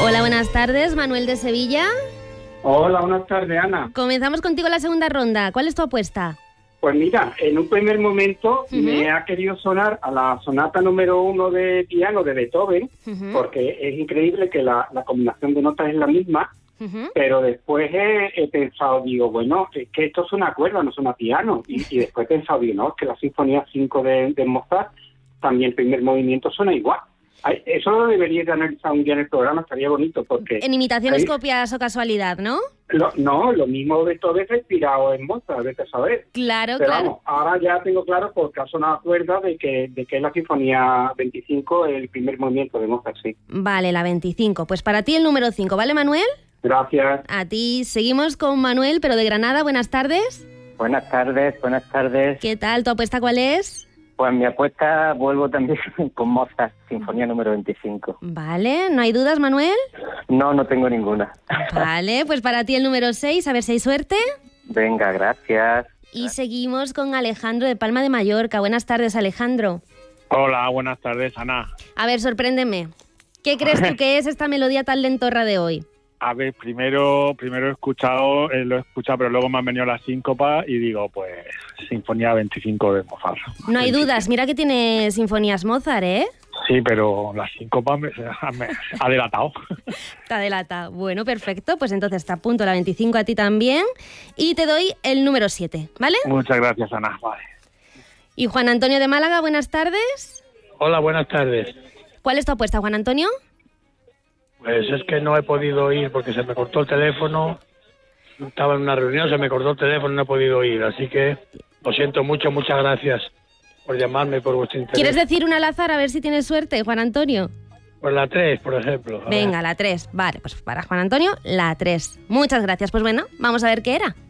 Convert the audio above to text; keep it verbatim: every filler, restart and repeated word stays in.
Hola, buenas tardes, Manuel de Sevilla. Hola, buenas tardes, Ana. Comenzamos contigo la segunda ronda. ¿Cuál es tu apuesta? Pues mira, en un primer momento Uh-huh. me ha querido sonar a la sonata número uno de piano de Beethoven, Uh-huh. porque es increíble que la, la combinación de notas es la misma, Uh-huh. pero después he, he pensado, digo, bueno, es que esto suena a cuerda, no suena a piano. Y, y después he pensado, digo, no, es que la Sinfonía cinco de, de Mozart, también el primer movimiento suena igual. Ay, eso lo debería de analizar un día en el programa, estaría bonito, porque... En imitaciones, ahí- copias o casualidad, ¿no? Lo, no, lo mismo Beethoven respirado en Mozart, vete a saber. Claro, Pero claro. vamos, ahora ya tengo claro, porque ha sonado cuerda, de que, de que es la Sinfonía veinticinco, el primer movimiento de Mozart, sí. Vale, la veinticinco. Pues para ti el número cinco, ¿vale, Manuel? Gracias. A ti. Seguimos con Manuel, pero de Granada. Buenas tardes. Buenas tardes, buenas tardes. ¿Qué tal? ¿Tu apuesta cuál es? Pues mi apuesta, vuelvo también con Mozart, Sinfonía número veinticinco. Vale, ¿no hay dudas, Manuel? No, no tengo ninguna. Vale, pues para ti el número seis, a ver si hay suerte. Venga, gracias. Y seguimos con Alejandro de Palma de Mallorca. Buenas tardes, Alejandro. Hola, buenas tardes, Ana. A ver, sorpréndeme. ¿Qué crees tú que es esta melodía tan lentorra de hoy? A ver, primero primero he escuchado, eh, lo he escuchado, pero luego me han venido las síncopas y digo, pues, Sinfonía veinticinco de Mozart. No hay dudas, mira que tiene sinfonías Mozart, ¿eh? Sí, pero las síncopas me, me ha delatado. Te delata. Bueno, perfecto, pues entonces te apunto la veinticinco a ti también y te doy el número siete, ¿vale? Muchas gracias, Ana. Vale. Y Juan Antonio de Málaga, buenas tardes. Hola, buenas tardes. ¿Cuál es tu apuesta, Juan Antonio? Pues es que no he podido ir porque se me cortó el teléfono. Estaba en una reunión, se me cortó el teléfono y no he podido ir. Así que lo siento mucho, muchas gracias por llamarme, por vuestro interés. ¿Quieres decir una al azar a ver si tienes suerte, Juan Antonio? Pues la tres, por ejemplo. A Venga, ver. la tres. Vale, pues para Juan Antonio, la tres. Muchas gracias. Pues bueno, vamos a ver qué era.